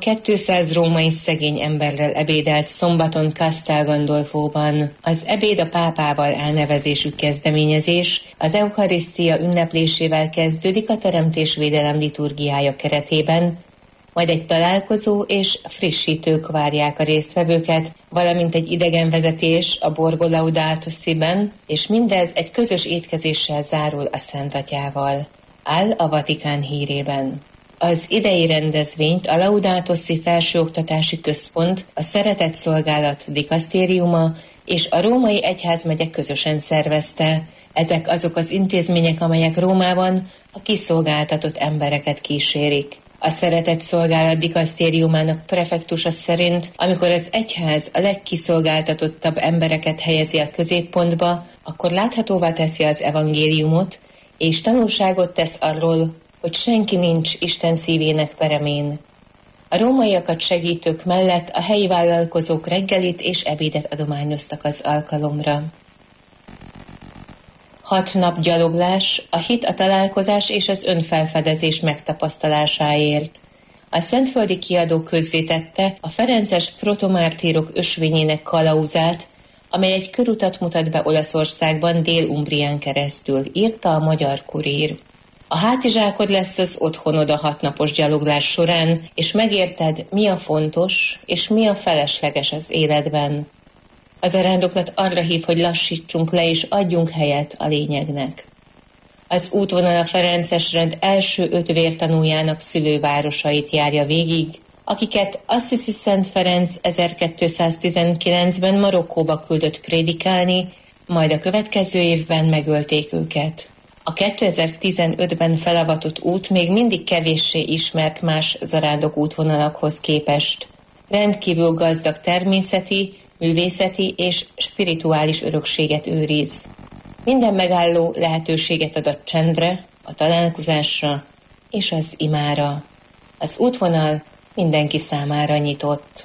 200 római szegény emberrel ebédelt szombaton Castel Gandolfóban. Az ebéd a pápával elnevezésű kezdeményezés az eukarisztia ünneplésével kezdődik a teremtésvédelem liturgiája keretében, majd egy találkozó és frissítők várják a résztvevőket, valamint egy idegenvezetés a Borgo Laudatosiben, és mindez egy közös étkezéssel zárul a Szent Atyával. Áll a Vatikán hírében. Az idei rendezvényt a Laudatosi Felsőoktatási Központ, a Szeretett Szolgálat dikasztériuma és a Római Egyházmegye közösen szervezte. Ezek azok az intézmények, amelyek Rómában a kiszolgáltatott embereket kísérik. A Szeretett Szolgálat dikasztériumának prefektusa szerint, amikor az egyház a legkiszolgáltatottabb embereket helyezi a középpontba, akkor láthatóvá teszi az evangéliumot, és tanúságot tesz arról, hogy senki nincs Isten szívének peremén. A rómaiakat segítők mellett a helyi vállalkozók reggelit és ebédet adományoztak az alkalomra. 6 nap gyaloglás, a hit, a találkozás és az önfelfedezés megtapasztalásáért. A szentföldi kiadó közzétette a ferences protomártírok ösvényének kalauzát, amely egy körutat mutat be Olaszországban Dél-Umbrián keresztül, írta a Magyar Kurír. A hátizsákod lesz az otthonod a 6 napos gyaloglás során, és megérted, mi a fontos, és mi a felesleges az életben. Az arándoklat arra hív, hogy lassítsunk le, és adjunk helyet a lényegnek. Az útvonal a ferences rend első 5 vértanújának szülővárosait járja végig, akiket Assisi Szent Ferenc 1219-ben Marokkóba küldött prédikálni, majd a következő évben megölték őket. A 2015-ben felavatott út még mindig kevéssé ismert más zarándok útvonalakhoz képest. Rendkívül gazdag természeti, művészeti és spirituális örökséget őriz. Minden megálló lehetőséget ad a csendre, a találkozásra és az imára. Az útvonal mindenki számára nyitott.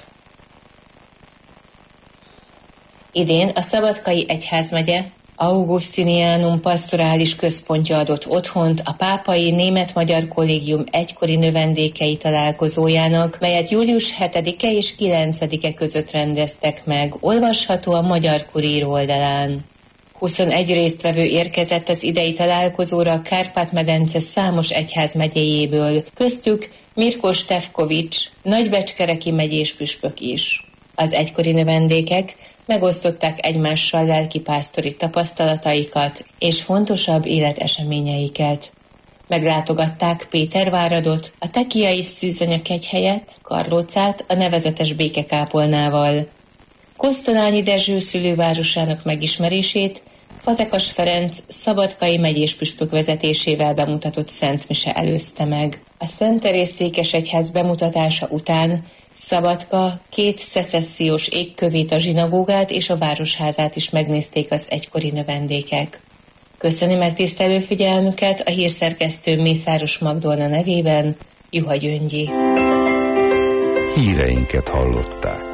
Idén a Szabadkai Egyházmegye Augustinianum pastorális központja adott otthont a Pápai Német-Magyar Kollégium egykori növendékei találkozójának, melyet július 7-e és 9-e között rendeztek meg, olvasható a Magyar Kurír oldalán. 21 résztvevő érkezett az idei találkozóra a Kárpát-medence számos egyházmegyéjéből, köztük Mirko Stefkovics, nagybecskereki megyés püspök is. Az egykori növendékek megosztották egymással lelkipásztori tapasztalataikat és fontosabb életeseményeiket. Meglátogatták Péterváradot, a tekiai szűzanya kegyhelyet, Karlócát a nevezetes békekápolnával. Kosztolányi Dezső szülővárosának megismerését Fazekas Ferenc szabadkai megyés püspök vezetésével bemutatott szentmise előzte meg. A Szent Teréz székesegyház bemutatása után Szabadka 2 szecessziós égkövét, a zsinagógát és a városházát is megnézték az egykori növendékek. Köszöni megtisztelő figyelmüket a hírszerkesztő Mészáros Magdolna nevében, Juha Gyöngyi. Híreinket hallották.